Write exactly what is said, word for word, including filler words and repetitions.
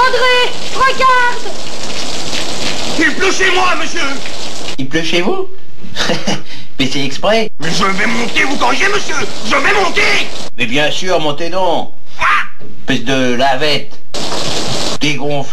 André, regarde! Il pleut chez moi, monsieur! Il pleut chez vous? Mais c'est exprès. Mais je vais monter, vous corrigez, monsieur! Je vais monter! Mais bien sûr, montez donc. Ah! Espèce de lavette. Dégonflé.